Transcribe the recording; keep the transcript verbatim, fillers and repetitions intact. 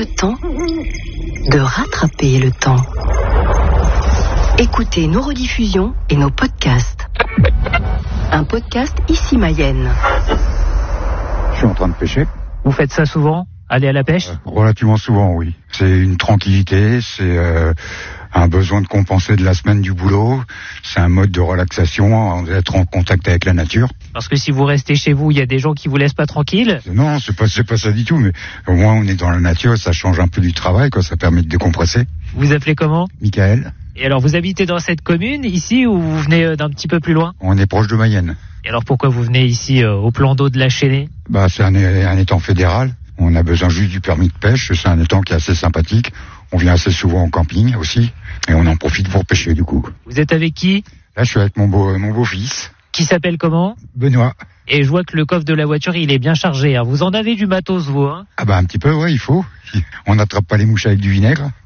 le temps de rattraper le temps. Écoutez nos rediffusions et nos podcasts. Un podcast ici Mayenne. Je suis en train de pêcher. Vous faites ça souvent ? Aller à la pêche ? euh, Relativement souvent, oui. C'est une tranquillité, c'est euh, un besoin de compenser de la semaine du boulot, c'est un mode de relaxation, d'être en contact avec la nature. Parce que si vous restez chez vous, il y a des gens qui vous laissent pas tranquille ? Non, c'est pas, c'est pas ça du tout, mais au moins on est dans la nature, ça change un peu du travail, quoi, ça permet de décompresser. Vous appelez comment ? Michael, Et alors, vous habitez dans cette commune, ici, ou vous venez euh, d'un petit peu plus loin ? on est proche de Mayenne. Et alors, pourquoi vous venez ici, euh, au plan d'eau de la Chênée ? Bah, c'est un, un étang fédéral. On a besoin juste du permis de pêche. C'est un étang qui est assez sympathique. On vient assez souvent en camping aussi. Et on en profite pour pêcher, du coup. Vous êtes avec qui ? Là, je suis avec mon beau, mon beau-fils, Qui s'appelle comment ? Benoît. Et je vois que le coffre de la voiture, il est bien chargé. Hein. Vous en avez du matos, vous, hein ? Ah bah, un petit peu, ouais, il faut. On n'attrape pas les mouches avec du vinaigre.